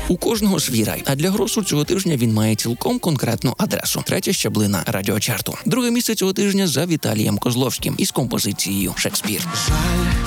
У кожного свій рай, а для Гросу цього тижня він має цілком конкретну адресу. 3-я щаблина радіочарту. 2-е місце цього тижня за Віталієм Козловським із композицією «Шекспір». Жаль,